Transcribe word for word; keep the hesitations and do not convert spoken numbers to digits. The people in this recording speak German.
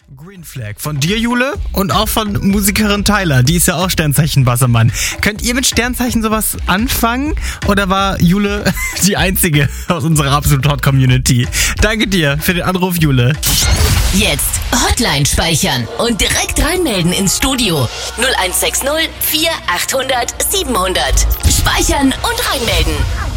Green Flag von dir, Jule, und auch von Musikerin Tyler. Die ist ja auch Sternzeichen Wassermann. Könnt ihr mit Sternzeichen sowas anfangen? Oder war Jule die einzige aus unserer Absolut Hot Community? Danke dir für den Anruf, Jule. Jetzt Hotline speichern und direkt reinmelden ins Studio. null eins sechs null vier achthundert siebenhundert. Speichern und reinmelden.